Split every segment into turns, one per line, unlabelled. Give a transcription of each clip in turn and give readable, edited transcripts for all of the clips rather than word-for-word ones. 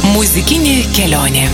Muzikinė kelionė.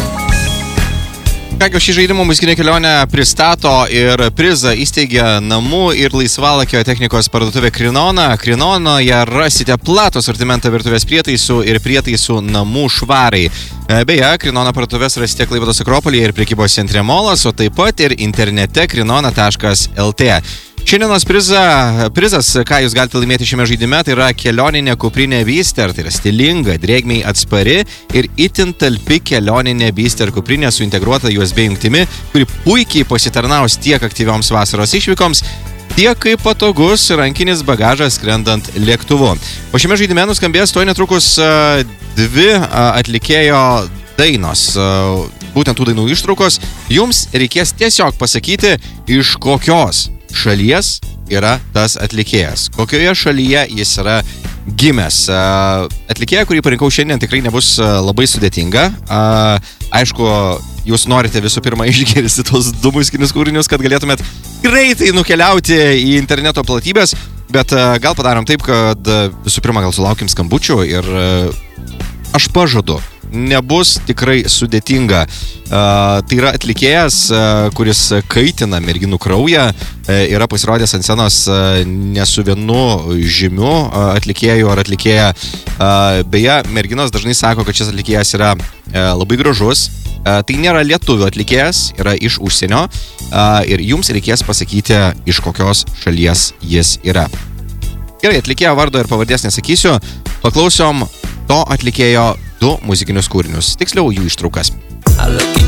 Kągi, šį žaidimą Muzikinė kelionė pristato ir prizą įsteigia namų ir laisvalakio technikos parduotuvė Krinona. Krinonoje rasite platų asortimentą virtuvės prietaisų ir prietaisų namų švarai. Beje, Krinona parduotuvės rasite Klaipėdos Akropolyje ir prekybos centre Molas, o taip pat ir internete krinona.lt. Šiandienos prizas, ką jūs galite laimėti šiame žaidime, tai yra kelioninė kuprinė Vister, tai yra stilinga, drėgmei atspari ir itin talpi kelioninė Vister kuprinė su integruota USB jungtimi, kuri puikiai pasitarnaus tiek aktyvioms vasaros išvykoms, tiek kaip patogus rankinis bagažas skrendant lėktuvu. O šiame žaidime nuskambės tuoj netrukus dvi atlikėjo dainos. Būtent tų dainų ištraukos jums reikės tiesiog pasakyti, iš kokios šalies yra tas atlikėjas. Kokioje šalyje jis yra gimęs. Atlikėja, kurį parinkau šiandien, tikrai nebus labai sudėtinga. Aišku, jūs norite visų pirma išgirsti tos du muzikinius kūrinius, kad galėtumėt greitai nukeliauti į interneto platybės, bet gal padarom taip, kad visų pirma gal sulaukim skambučių ir aš pažadu, nebus tikrai sudėtinga. Tai yra atlikėjas, kuris kaitina merginų kraują, yra pasirodęs ant scenos ne su vienu žymiu atlikėju ar atlikėja. Beje, merginos dažnai sako, kad šis atlikėjas yra labai gražus. Tai nėra lietuvių atlikėjas, yra iš užsienio ir jums reikės pasakyti, iš kokios šalies jis yra. Gerai, atlikėjo vardo ir pavardės nesakysiu, paklausom to atlikėjo du muzikinius kūrinius, tiksliau jų ištraukas.